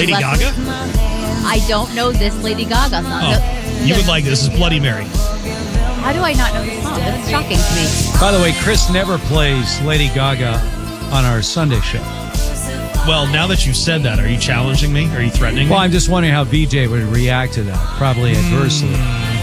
Lady Gaga? I don't know this Lady Gaga song. Oh, you would like this. This is Bloody Mary. How do I not know this song? That's shocking to me. By the way, Chris never plays Lady Gaga on our Sunday show. Well, now that you said that, are you challenging me? Are you threatening me? Well, I'm just wondering how VJ would react to that. Probably adversely.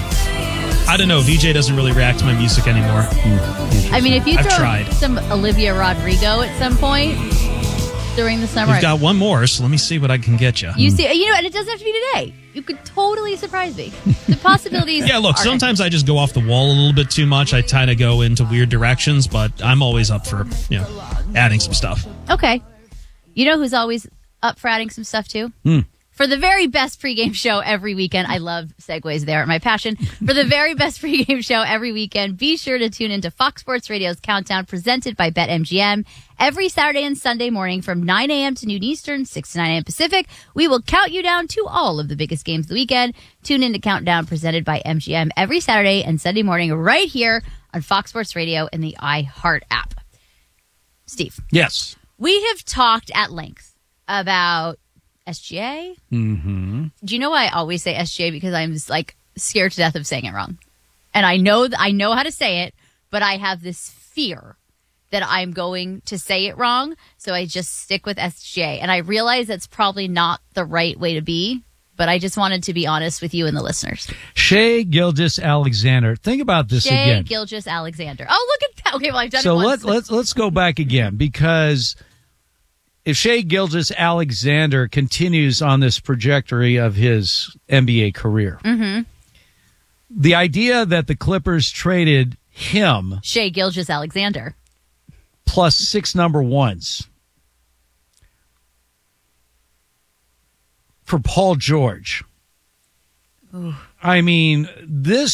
I don't know. VJ doesn't really react to my music anymore. I mean, if you I've throw tried. some Olivia Rodrigo at some point during the summer, We've got one more, so let me see what I can get you. you see, and it doesn't have to be today. You could totally surprise me. The possibilities. Yeah, look, are sometimes I just go off the wall a little bit too much. I kind of go into weird directions, but I'm always up for, adding some stuff. Okay. You know who's always up for adding some stuff too? For the very best pregame show every weekend. I love segues there, my passion. For the very best pregame show every weekend, be sure to tune into Fox Sports Radio's Countdown presented by BetMGM. Every Saturday and Sunday morning from 9 a.m. to noon Eastern, 6 to 9 a.m. Pacific, we will count you down to all of the biggest games of the weekend. Tune in to Countdown presented by MGM every Saturday and Sunday morning right here on Fox Sports Radio and the iHeart app. Steve. Yes. We have talked at length about SGA. Mm-hmm. Do you know why I always say SGA? Because I'm just, scared to death of saying it wrong. And I know how to say it, but I have this fear that I'm going to say it wrong. So I just stick with SGA. And I realize that's probably not the right way to be, but I just wanted to be honest with you and the listeners. Shai Gilgeous-Alexander. Think about this again. Shai Gilgeous-Alexander. Oh, look at that. Okay, well, I've done so it once. let's go back again, because if Shai Gilgeous-Alexander continues on this trajectory of his NBA career, the idea that the Clippers traded him Shai Gilgeous-Alexander plus 6 number ones for Paul George. Ooh. I mean, this